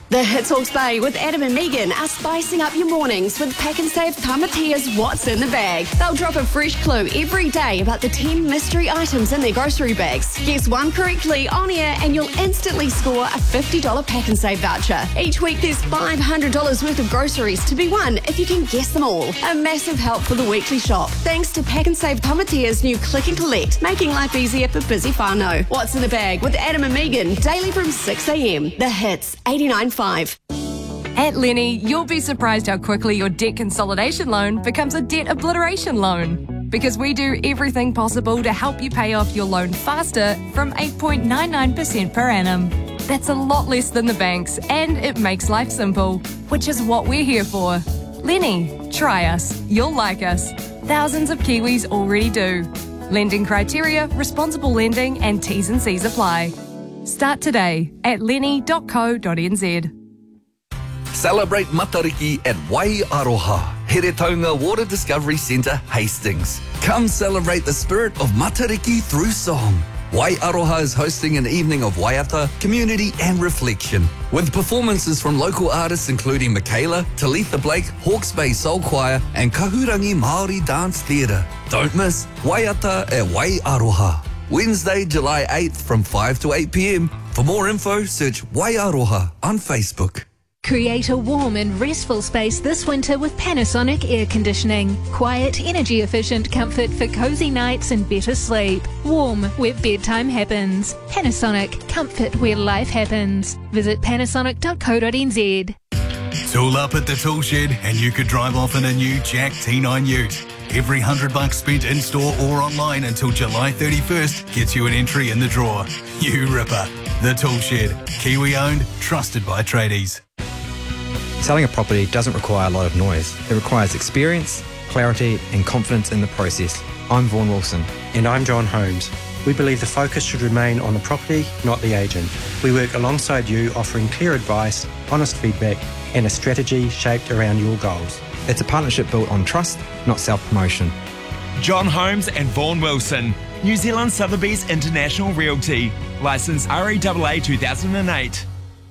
The Hits Hawke's Bay with Adam and Megan are spicing up your mornings with Pack and Save Tamatia's What's in the Bag. They'll drop a fresh clue every day about the 10 mystery items in their grocery bags. Guess one correctly on air and you'll instantly score a $50 Pack and Save voucher. Each week there's $500 worth of groceries to be won if you can guess them all. A massive help for the weekly shop. Thanks to Pack and Save Tamatia's new Click and Collect, making life easier for busy whānau. What's in the Bag with Adam and Megan, daily from 6 a.m. The Hits 89.5. At Lenny, you'll be surprised how quickly your debt consolidation loan becomes a debt obliteration loan. Because we do everything possible to help you pay off your loan faster from 8.99% per annum. That's a lot less than the banks, and it makes life simple, which is what we're here for. Lenny, try us. You'll like us. Thousands of Kiwis already do. Lending criteria, responsible lending, and T's and C's apply. Start today at lenny.co.nz. Celebrate Matariki at Waiaroha, Heretaunga Water Discovery Centre, Hastings. Come celebrate the spirit of Matariki through song. Waiaroha is hosting an evening of waiata, community and reflection, with performances from local artists including Michaela, Talitha Blake, Hawke's Bay Soul Choir and Kahurangi Māori Dance Theatre. Don't miss Waiata at Waiaroha. Wednesday, July 8th from 5 to 8 p.m. For more info, search Waiaroha on Facebook. Create a warm and restful space this winter with Panasonic air conditioning. Quiet, energy efficient comfort for cozy nights and better sleep. Warm where bedtime happens. Panasonic, comfort where life happens. Visit panasonic.co.nz. Tool up at the tool shed and you could drive off in a new Jack T9 Ute. Every $100 spent in-store or online until July 31st gets you an entry in the draw. You ripper. The Tool Shed. Kiwi-owned, trusted by tradies. Selling a property doesn't require a lot of noise. It requires experience, clarity and confidence in the process. I'm Vaughan Wilson. And I'm John Holmes. We believe the focus should remain on the property, not the agent. We work alongside you, offering clear advice, honest feedback and a strategy shaped around your goals. It's a partnership built on trust, not self-promotion. John Holmes and Vaughan Wilson. New Zealand Sotheby's International Realty. Licence REAA 2008.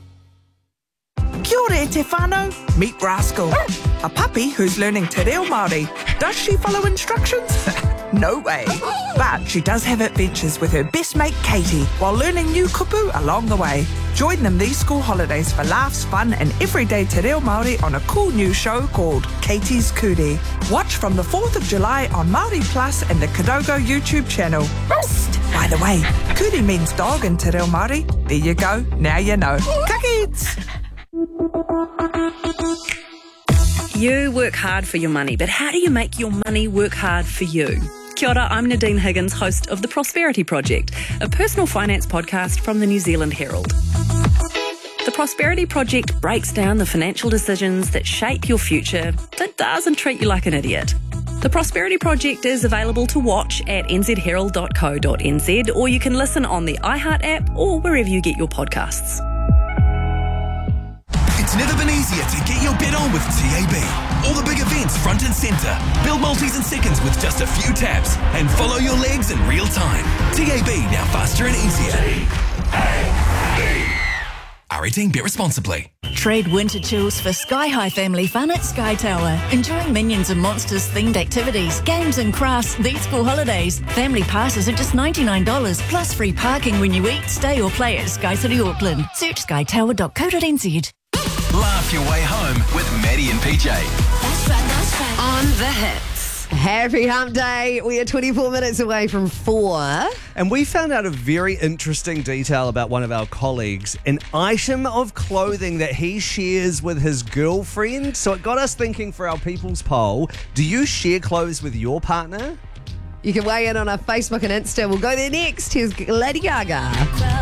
Kia ora te whānau, meet Rascal, a puppy who's learning te reo Māori. Does she follow instructions? No way. But she does have adventures with her best mate Katie while learning new kupu along the way. Join them these school holidays for laughs, fun and everyday te reo Māori on a cool new show called Katie's Kuri. Watch from the 4th of July on Māori Plus and the Kadogo YouTube channel. Psst. By the way, Kuri means dog in te reo Māori. There you go, now you know. Ka kids! You work hard for your money, but how do you make your money work hard for you? Kia ora, I'm Nadine Higgins, host of The Prosperity Project, a personal finance podcast from the New Zealand Herald. The Prosperity Project breaks down the financial decisions that shape your future but doesn't treat you like an idiot. The Prosperity Project is available to watch at nzherald.co.nz, or you can listen on the iHeart app or wherever you get your podcasts. It's never been easier to get your bet on with TAB. All the big events front and centre. Build multis in seconds with just a few taps. And follow your legs in real time. TAB, now faster and easier. R18, bet responsibly. Trade winter chills for Sky High family fun at Sky Tower. Enjoy Minions and Monsters themed activities, games and crafts these school holidays. Family passes are just $99, plus free parking when you eat, stay or play at Sky City Auckland. Search skytower.co.nz. Laugh your way home with Maddie and PJ. That's right. On the Hits. Happy Hump Day. We are 24 minutes away from 4. And we found out a very interesting detail about one of our colleagues, an item of clothing that he shares with his girlfriend. So it got us thinking for our People's Poll, do you share clothes with your partner? You can weigh in on our Facebook and Insta. We'll go there next. Here's Lady Gaga.